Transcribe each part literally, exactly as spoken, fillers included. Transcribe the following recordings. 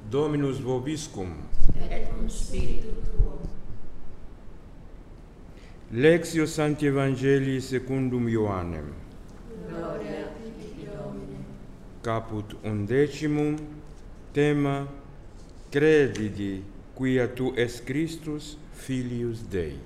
Dominus vobiscum. Et cum spiritu tuo. Lectio Sancti Evangelii secundum Ioannem. Gloria tibi, Domine. Caput undecimum, tema credidi quia tu es Christus, filius Dei.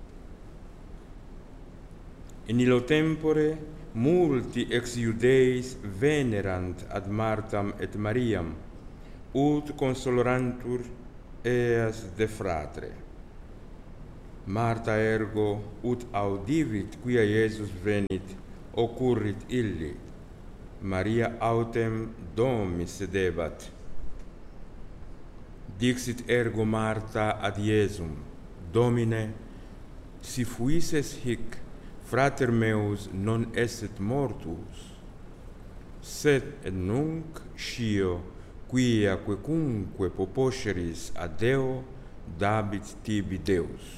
In illo tempore multi ex Iudeis venerant ad Martam et Mariam, ut consolorantur eas de fratre. Marta ergo, ut audivit quia Iesus venit, occurrit illi. Maria autem domi sedebat. Dixit ergo Marta ad Iesum: Domine, si fuisses hic, frater meus non esset mortus, sed et nunc scio, quia quecunque poposceris ad Deo, dabit tibi Deus.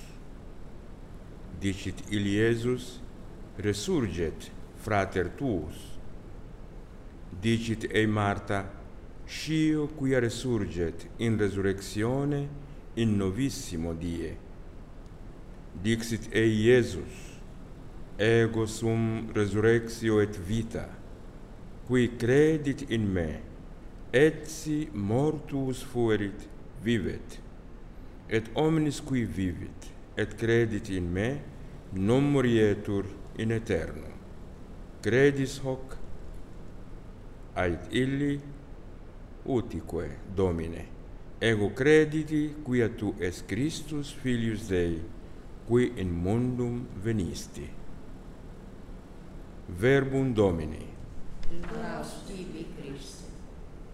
Dicit illi Iesus: resurget frater tuus. Dicit ei Marta: scio quia resurget in resurrectione in novissimo die. Dixit ei Iesus: ego sum resurrectio et vita, qui credit in me, etsi mortuus fuerit, vivet, et omnis qui vivit, et credit in me, non morietur in aeternum. Credis hoc? Ait illi: utique, Domine, ego crediti quia tu es Christus filius Dei, qui in mundum venisti. Verbum Domini. Laus tibi, Christe.